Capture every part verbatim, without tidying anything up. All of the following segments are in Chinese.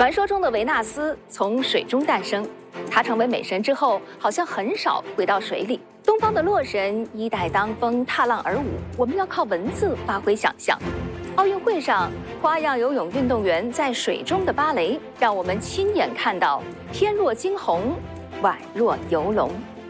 传说中的维纳斯从水中诞生，她成为美神之后，好像很少回到水里。东方的洛神衣带当风，踏浪而舞，我们要靠文字发挥想象。奥运会上，花样游泳运动员在水中的芭蕾，让我们亲眼看到天若惊鸿，宛若游龙。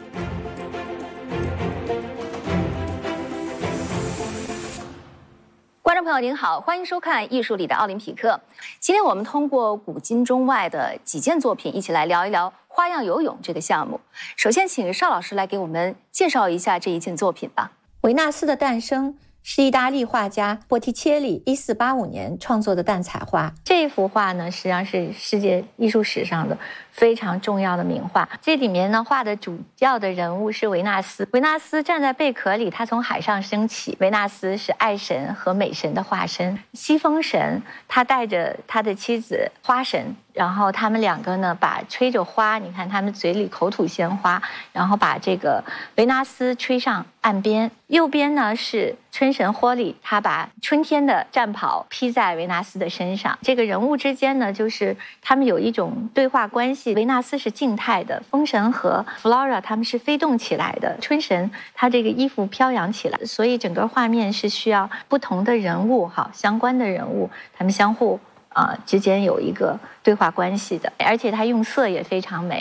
观众朋友您好，欢迎收看《艺术里的奥林匹克》。今天我们通过古今中外的几件作品，一起来聊一聊花样游泳这个项目。首先，请邵老师来给我们介绍一下这一件作品吧。 维纳斯的诞生是意大利画家波提切利一四八五年创作的蛋彩画。 这幅画呢，实际上是世界艺术史上的非常重要的名画。这里面呢，画的主要的人物是维纳斯。维纳斯站在贝壳里，他从海上升起。维纳斯是爱神和美神的化身。西风神他带着他的妻子花神，然后他们两个呢，把吹着花，你看他们嘴里口吐鲜花，然后把这个维纳斯吹上岸边。右边呢是春神霍利，他把春天的战袍披在维纳斯的身上。这个人物之间呢，就是他们有一种对话关系。维纳斯是静态的，风神和 Flora 他们是飞动起来的，春神他这个衣服飘扬起来，所以整个画面是需要不同的人物哈，相关的人物，他们相互啊、呃、之间有一个对话关系的，而且他用色也非常美。